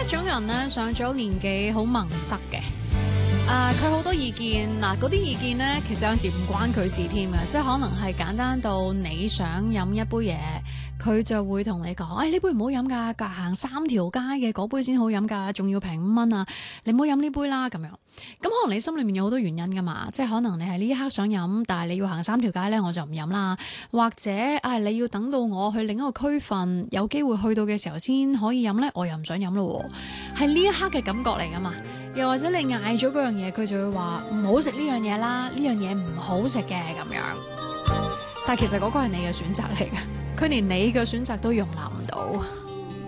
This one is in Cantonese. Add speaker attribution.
Speaker 1: 種人咧上咗年紀好矇塞嘅，佢好多意見，嗰啲意見咧其實有陣時唔關佢事添嘅，即係可能係簡單到你想飲一杯嘢，佢就會同你講，呢杯唔好飲㗎，行3條街嘅嗰杯先好飲㗎，仲要平5蚊啊，你唔好飲呢杯啦咁樣。咁可能你心裏面有好多原因㗎嘛，即係可能你係呢一刻想飲，但係你要行3條街咧，我就唔飲啦。或者你要等到我去另一個區份有機會去到嘅時候先可以飲咧，我又唔想飲咯喎。係呢一刻嘅感覺嚟㗎嘛。又或者你嗌咗嗰樣嘢，佢就會話唔好食呢樣嘢啦，呢樣嘢唔好食嘅咁樣。但係其實嗰個係你嘅選擇嚟嘅，佢連你嘅選擇都容納唔到。